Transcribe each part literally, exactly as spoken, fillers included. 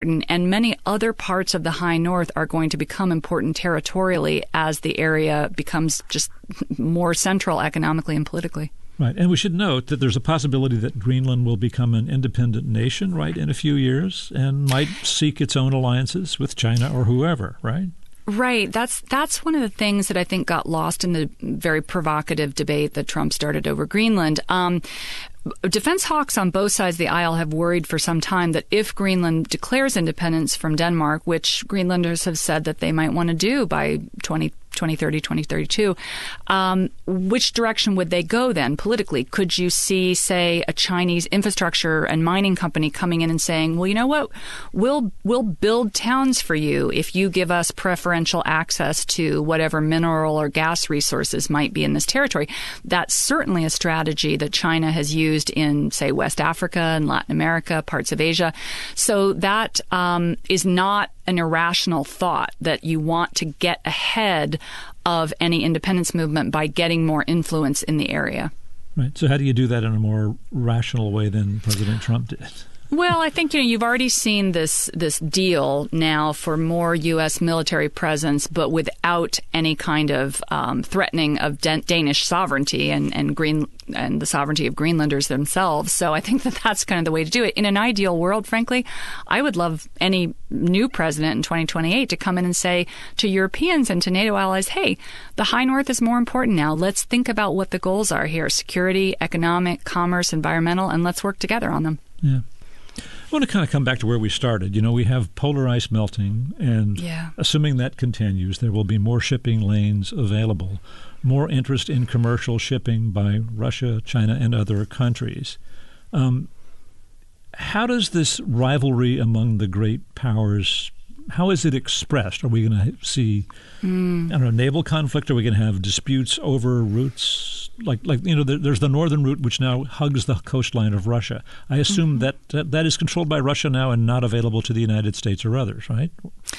important, and many other parts of the high north are going to become important territorially as the area becomes just more central economically and politically. Right. And we should note that there's a possibility that Greenland will become an independent nation, right, in a few years and might seek its own alliances with China or whoever, right? Right. That's that's one of the things that I think got lost in the very provocative debate that Trump started over Greenland. Um, defense hawks on both sides of the aisle have worried for some time that if Greenland declares independence from Denmark, which Greenlanders have said that they might want to do by twenty thirty, twenty thirty-two, um, which direction would they go then politically? Could you see, say, a Chinese infrastructure and mining company coming in and saying, well, you know what, we'll we'll build towns for you if you give us preferential access to whatever mineral or gas resources might be in this territory? That's certainly a strategy that China has used in, say, West Africa and Latin America, parts of Asia. So that um, is not an irrational thought that you want to get ahead of any independence movement by getting more influence in the area. Right. So how do you do that in a more rational way than President Trump did? Well, I think, you know, you've already seen this this deal now for more U S military presence, but without any kind of um, threatening of Dan- Danish sovereignty and, and Green and the sovereignty of Greenlanders themselves. So I think that that's kind of the way to do it. In an ideal world, frankly, I would love any new president in twenty twenty-eight to come in and say to Europeans and to NATO allies, hey, the high north is more important now. Let's think about what the goals are here: security, economic, commerce, environmental, and let's work together on them. Yeah. I want to kind of come back to where we started. You know, we have polar ice melting, and yeah. assuming that continues, there will be more shipping lanes available, more interest in commercial shipping by Russia, China, and other countries. Um, how does this rivalry among the great powers, how is it expressed? Are we going to see, mm. I don't know, naval conflict? Are we going to have disputes over routes? Like, like you know, there, there's the northern route, which now hugs the coastline of Russia. I assume mm-hmm. that, that that is controlled by Russia now and not available to the United States or others, right?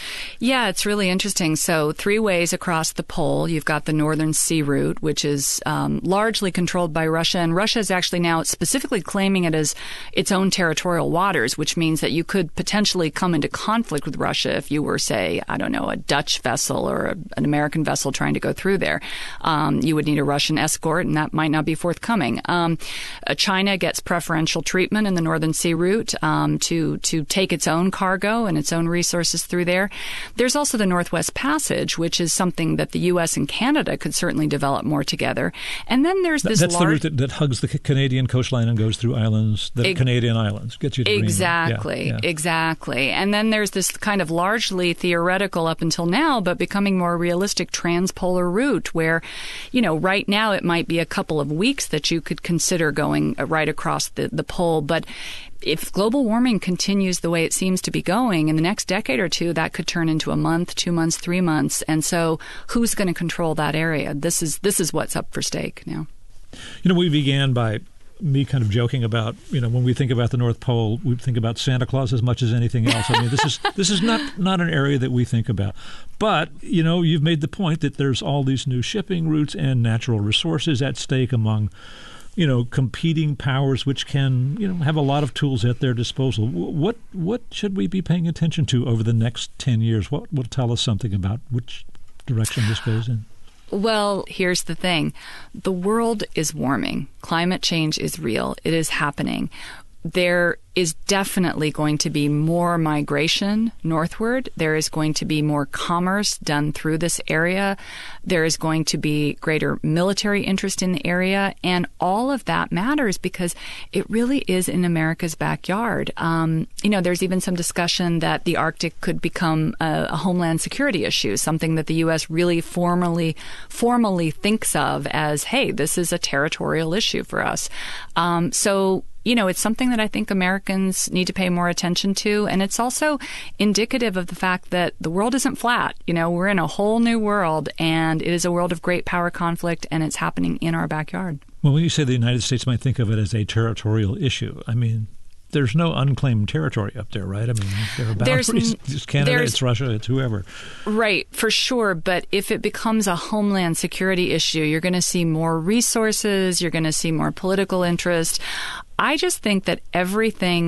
Yeah, it's really interesting. So three ways across the pole. You've got the Northern Sea Route, which is um, largely controlled by Russia. And Russia is actually now specifically claiming it as its own territorial waters, which means that you could potentially come into conflict with Russia if you were, say, I don't know, a Dutch vessel or a, an American vessel trying to go through there. Um, you would need a Russian escort, and that might not be forthcoming. Um, uh, China gets preferential treatment in the Northern Sea Route um, to to take its own cargo and its own resources through there. There's also the Northwest Passage, which is something that the U S and Canada could certainly develop more together. And then there's this That's large... the route that, that hugs the Canadian coastline and goes through islands, the e- Canadian islands, gets you to Exactly, yeah, yeah. exactly. And then there's this kind of largely theoretical up until now, but becoming more realistic transpolar route where, you know, right now it might be a couple of weeks that you could consider going right across the, the pole. But if global warming continues the way it seems to be going in the next decade or two, that could turn into a month, two months, three months. And so who's going to control that area? This is this is what's up for stake now. You know, we began by me kind of joking about, you know, when we think about the North Pole, we think about Santa Claus as much as anything else. I mean, this is this is not, not an area that we think about. But, you know, you've made the point that there's all these new shipping routes and natural resources at stake among, you know, competing powers which can, you know, have a lot of tools at their disposal. What what should we be paying attention to over the next ten years? What will tell us something about which direction this goes in? Well, here's the thing. The world is warming. Climate change is real. It is happening. There is definitely going to be more migration northward. There is going to be more commerce done through this area. There is going to be greater military interest in the area. And all of that matters because it really is in America's backyard. Um, you know, there's even some discussion that the Arctic could become a, a homeland security issue, something that the U S really formally, formally thinks of as, hey, this is a territorial issue for us. Um, so, you know, it's something that I think Americans need to pay more attention to. And it's also indicative of the fact that the world isn't flat. You know, we're in a whole new world, and it is a world of great power conflict, and it's happening in our backyard. Well, when you say the United States might think of it as a territorial issue, I mean, there's no unclaimed territory up there, right? I mean, there are boundaries. It's Canada, it's Russia, it's whoever. Right, for sure. But if it becomes a homeland security issue, you're going to see more resources. You're going to see more political interest. I just think that everything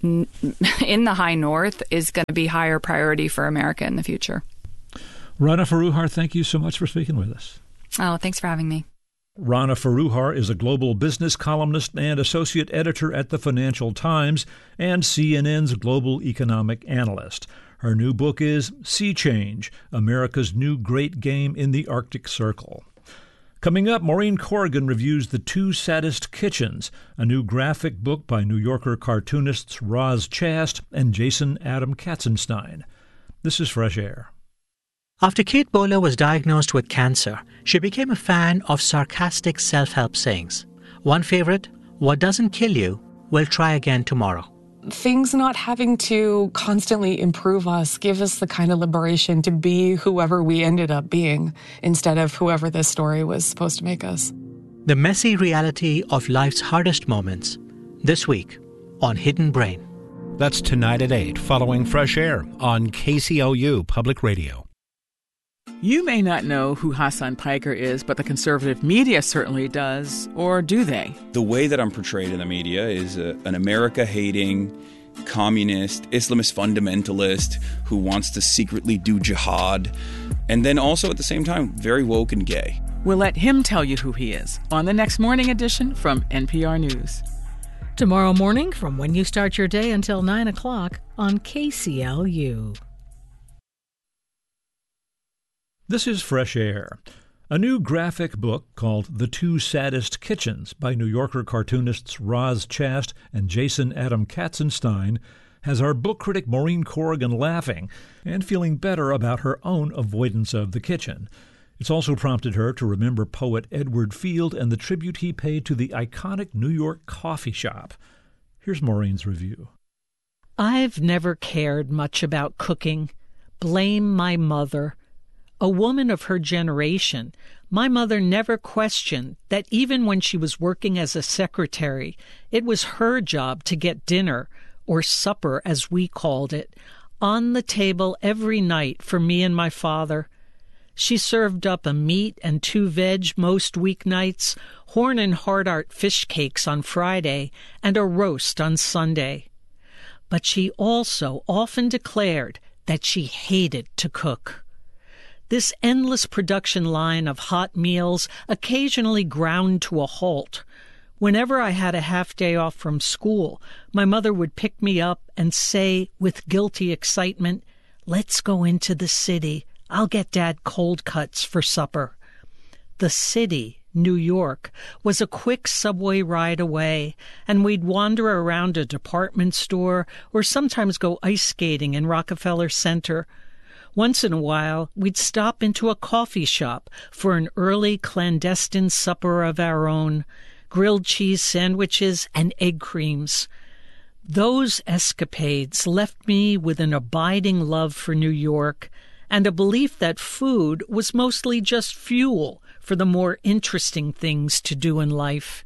in the high north is going to be higher priority for America in the future. Rana Foroohar, thank you so much for speaking with us. Oh, thanks for having me. Rana Foroohar is a global business columnist and associate editor at the Financial Times and C N N's global economic analyst. Her new book is Sea Change, America's New Great Game in the Arctic Circle. Coming up, Maureen Corrigan reviews The Two Saddest Kitchens, a new graphic book by New Yorker cartoonists Roz Chast and Jason Adam Katzenstein. This is Fresh Air. After Kate Bowler was diagnosed with cancer, she became a fan of sarcastic self-help sayings. One favorite, "What doesn't kill you, will try again tomorrow." Things not having to constantly improve us give us the kind of liberation to be whoever we ended up being instead of whoever this story was supposed to make us. The messy reality of life's hardest moments, this week on Hidden Brain. That's tonight at eight, following Fresh Air on K C O U Public Radio. You may not know who Hassan Piker is, but the conservative media certainly does. Or do they? The way that I'm portrayed in the media is a, an America-hating, communist, Islamist fundamentalist who wants to secretly do jihad, and then also at the same time, very woke and gay. We'll let him tell you who he is on the next morning edition from N P R News. Tomorrow morning from when you start your day until nine o'clock on K C L U. This is Fresh Air. A new graphic book called The Two Saddest Kitchens by New Yorker cartoonists Roz Chast and Jason Adam Katzenstein has our book critic Maureen Corrigan laughing and feeling better about her own avoidance of the kitchen. It's also prompted her to remember poet Edward Field and the tribute he paid to the iconic New York coffee shop. Here's Maureen's review. I've never cared much about cooking. Blame my mother. A woman of her generation, my mother never questioned that even when she was working as a secretary, it was her job to get dinner, or supper as we called it, on the table every night for me and my father. She served up a meat and two veg most weeknights, Horn and Hardart fish cakes on Friday, and a roast on Sunday. But she also often declared that she hated to cook. This endless production line of hot meals occasionally ground to a halt. Whenever I had a half day off from school, my mother would pick me up and say with guilty excitement, "Let's go into the city. I'll get Dad cold cuts for supper." The city, New York, was a quick subway ride away, and we'd wander around a department store or sometimes go ice skating in Rockefeller Center. Once in a while, we'd stop into a coffee shop for an early clandestine supper of our own, grilled cheese sandwiches and egg creams. Those escapades left me with an abiding love for New York and a belief that food was mostly just fuel for the more interesting things to do in life.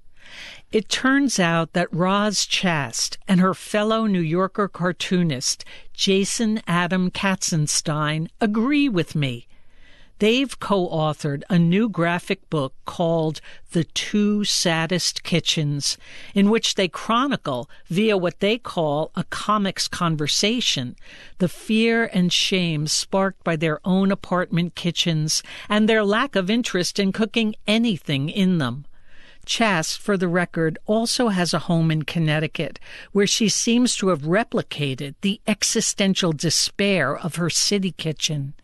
It turns out that Roz Chast and her fellow New Yorker cartoonist, Jason Adam Katzenstein, agree with me. They've co-authored a new graphic book called The Two Saddest Kitchens, in which they chronicle, via what they call a comics conversation, the fear and shame sparked by their own apartment kitchens and their lack of interest in cooking anything in them. Chast, for the record, also has a home in Connecticut, where she seems to have replicated the existential despair of her city kitchen.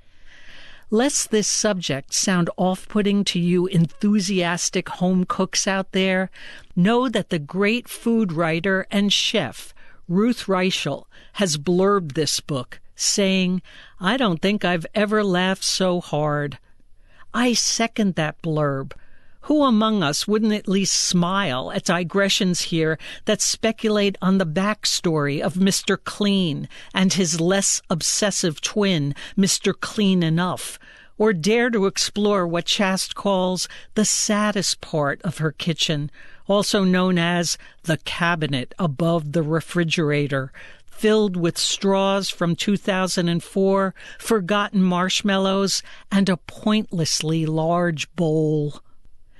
Lest this subject sound off-putting to you enthusiastic home cooks out there, know that the great food writer and chef, Ruth Reichel, has blurbed this book, saying, "I don't think I've ever laughed so hard." I second that blurb. Who among us wouldn't at least smile at digressions here that speculate on the backstory of Mister Clean and his less obsessive twin, Mister Clean Enough, or dare to explore what Chast calls the saddest part of her kitchen, also known as the cabinet above the refrigerator, filled with straws from two thousand four, forgotten marshmallows, and a pointlessly large bowl.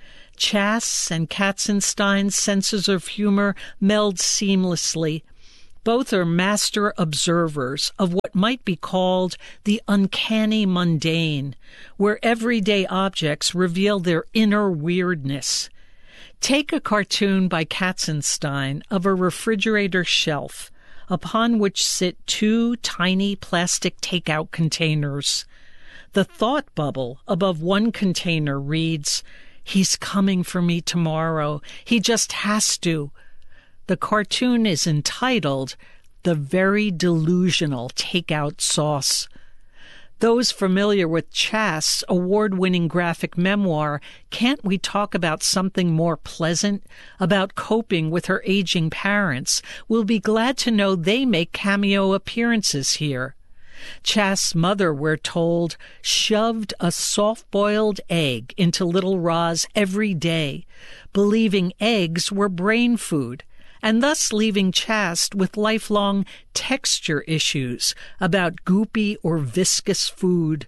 Chast's and Katzenstein's senses of humor meld seamlessly. Both are master observers of what might be called the uncanny mundane, where everyday objects reveal their inner weirdness. Take a cartoon by Katzenstein of a refrigerator shelf, upon which sit two tiny plastic takeout containers. The thought bubble above one container reads, "He's coming for me tomorrow. He just has to." The cartoon is entitled "The Very Delusional Takeout Sauce." Those familiar with Chast's award-winning graphic memoir, Can't We Talk About Something More Pleasant, about coping with her aging parents, will be glad to know they make cameo appearances here. Chast's mother, we're told, shoved a soft-boiled egg into little Roz every day, believing eggs were brain food, and thus leaving Chast with lifelong texture issues about goopy or viscous food.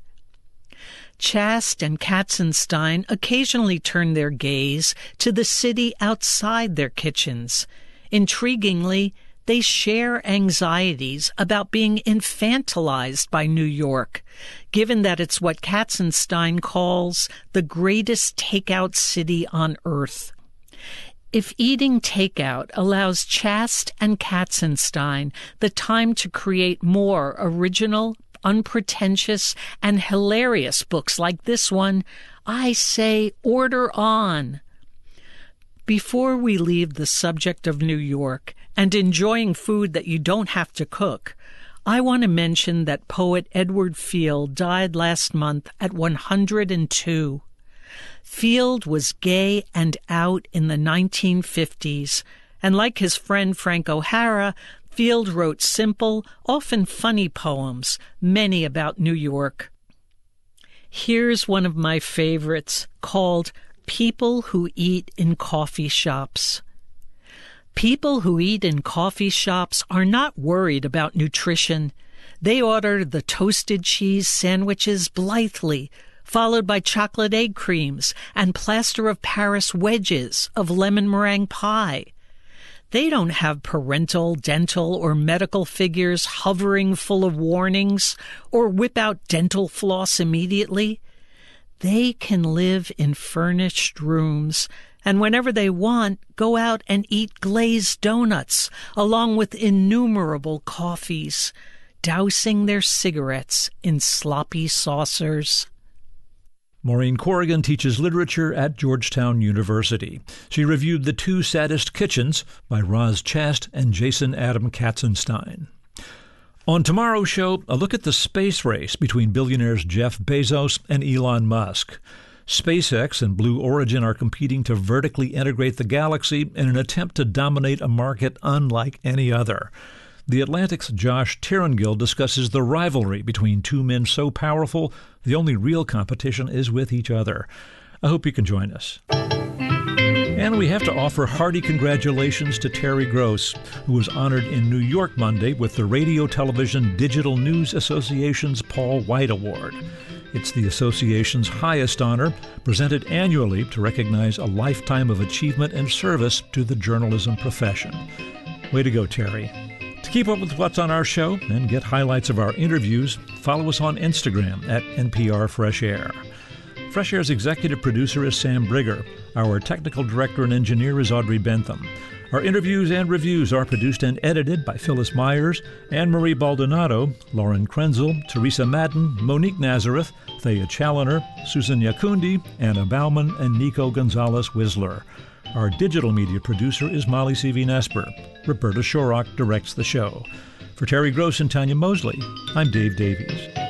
Chast and Katzenstein occasionally turn their gaze to the city outside their kitchens. Intriguingly, they share anxieties about being infantilized by New York, given that it's what Katzenstein calls the greatest takeout city on earth. If eating takeout allows Chast and Katzenstein the time to create more original, unpretentious, and hilarious books like this one, I say order on. Before we leave the subject of New York and enjoying food that you don't have to cook, I want to mention that poet Edward Field died last month at one hundred two. Field was gay and out in the nineteen fifties, and like his friend Frank O'Hara, Field wrote simple, often funny poems, many about New York. Here's one of my favorites, called People Who Eat in Coffee Shops. People who eat in coffee shops are not worried about nutrition. They order the toasted cheese sandwiches blithely, followed by chocolate egg creams and plaster of Paris wedges of lemon meringue pie. They don't have parental, dental, or medical figures hovering full of warnings or whip out dental floss immediately. They can live in furnished rooms and whenever they want, go out and eat glazed donuts along with innumerable coffees, dousing their cigarettes in sloppy saucers. Maureen Corrigan teaches literature at Georgetown University. She reviewed The Two Saddest Kitchens by Roz Chast and Jason Adam Katzenstein. On tomorrow's show, a look at the space race between billionaires Jeff Bezos and Elon Musk. SpaceX and Blue Origin are competing to vertically integrate the galaxy in an attempt to dominate a market unlike any other. The Atlantic's Josh Tirangill discusses the rivalry between two men so powerful, the only real competition is with each other. I hope you can join us. And we have to offer hearty congratulations to Terry Gross, who was honored in New York Monday with the Radio Television Digital News Association's Paul White Award. It's the association's highest honor, presented annually to recognize a lifetime of achievement and service to the journalism profession. Way to go, Terry. To keep up with what's on our show and get highlights of our interviews, follow us on Instagram at N P R Fresh Air. Fresh Air's executive producer is Sam Brigger. Our technical director and engineer is Audrey Bentham. Our interviews and reviews are produced and edited by Phyllis Myers, Anne-Marie Baldonado, Lauren Krenzel, Teresa Madden, Monique Nazareth, Thea Challoner, Susan Yakundi, Anna Bauman, and Nico Gonzalez-Whistler. Our digital media producer is Molly C V. Nesper. Roberta Shorrock directs the show. For Terry Gross and Tanya Mosley, I'm Dave Davies.